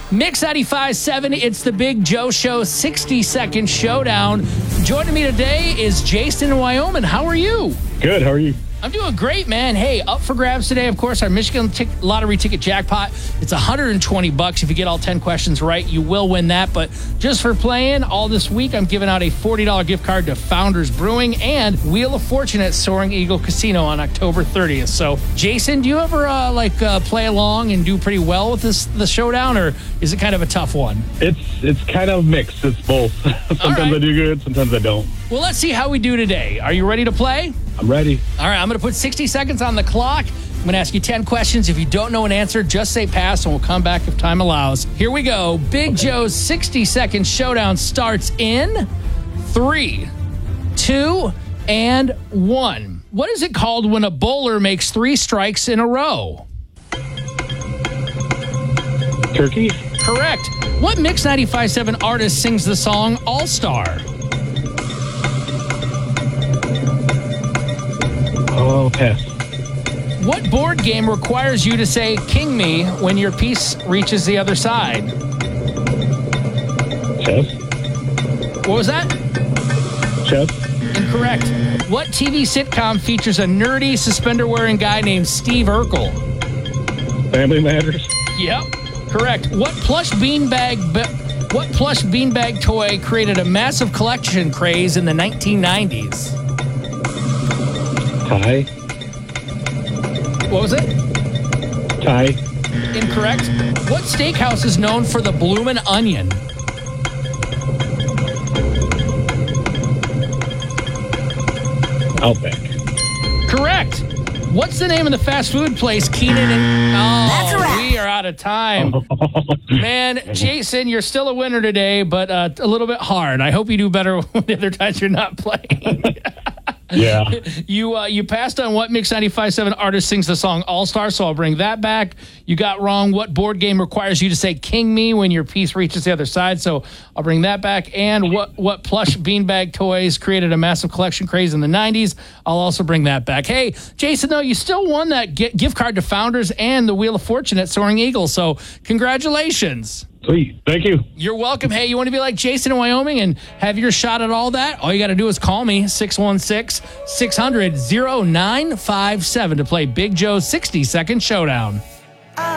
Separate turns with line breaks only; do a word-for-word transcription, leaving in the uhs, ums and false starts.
Mix ninety-five point seven, it's the Big Joe Show sixty-second showdown. Joining me today is Jason in Wyoming. How are you?
Good, how are you?
I'm doing great, man. Hey, up for grabs today, of course, our Michigan tic- lottery ticket jackpot. It's one hundred twenty bucks. If you get all ten questions right, you will win that. But just for playing, all this week, I'm giving out a forty dollars gift card to Founders Brewing and Wheel of Fortune at Soaring Eagle Casino on October thirtieth. So, Jason, do you ever uh, like uh, play along and do pretty well with this the showdown, or is it kind of a tough one?
It's it's kind of mixed. It's both. Sometimes
right.
I do good, sometimes I don't.
Well, let's see how we do today. Are you ready to play?
I'm ready.
All right, I'm going to put sixty seconds on the clock. I'm going to ask you ten questions. If you don't know an answer, just say pass, and we'll come back if time allows. Here we go. Big okay. Joe's sixty-second showdown starts in three, two, and one. What is it called when a bowler makes three strikes in a row?
Turkey?
Correct. What Mix ninety-five point seven artist sings the song All-Star?
Oh, pass.
What board game requires you to say "King me" when your piece reaches the other side?
Chess.
What was that?
Chess.
Incorrect. What T V sitcom features a nerdy suspender-wearing guy named Steve Urkel?
Family Matters.
Yep. Correct. What plush beanbag be- what plush beanbag toy created a massive collection craze in the nineteen nineties?
Tie.
What was it?
Tie.
Incorrect. What steakhouse is known for the bloomin' onion?
Outback.
Correct. What's the name of the fast food place Keenan and... Oh,
That's a wrap.
We are out of time. Man, Jason, you're still a winner today, but uh, a little bit hard. I hope you do better the other times you're not playing.
Yeah.
You uh, you passed on what Mix ninety-five point seven artist sings the song All-Star, so I'll bring that back. You got wrong what board game requires you to say "King me" when your piece reaches the other side, so I'll bring that back. And what, what plush beanbag toys created a massive collection craze in the nineties, I'll also bring that back. Hey, Jason, though, you still won that gift card to Founders and the Wheel of Fortune at Soaring Eagle, so congratulations.
Sweet. Thank you.
You're welcome. Hey, you want to be like Jason in Wyoming and have your shot at all that? All you got to do is call me, six one six, six hundred, oh nine five seven to play Big Joe's sixty-second showdown.